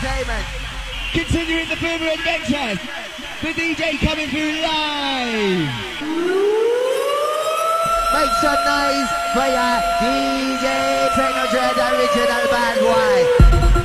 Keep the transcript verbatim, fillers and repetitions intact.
Entertainment. Continuing the Boomer Adventures, the D J coming through live. Make some noise for your D J Techno Dread original